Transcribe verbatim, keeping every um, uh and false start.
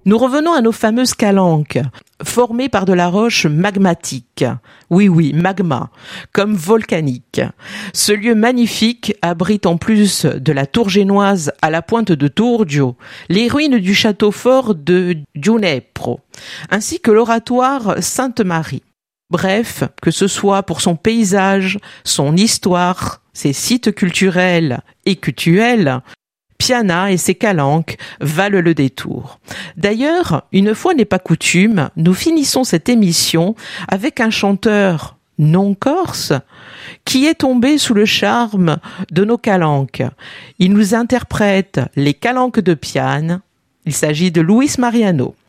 Nous revenons à nos fameuses calanques, formées par de la roche magmatique. Oui, oui, magma, comme volcanique. Ce lieu magnifique abrite en plus de la tour génoise à la pointe de Turgio, les ruines du château fort de Giunepro, ainsi que l'oratoire Sainte-Marie. Bref, que ce soit pour son paysage, son histoire, ses sites culturels et cultuels, Piana et ses calanques valent le détour. D'ailleurs, une fois n'est pas coutume, nous finissons cette émission avec un chanteur non corse qui est tombé sous le charme de nos calanques. Il nous interprète les calanques de Piane. Il s'agit de Luis Mariano.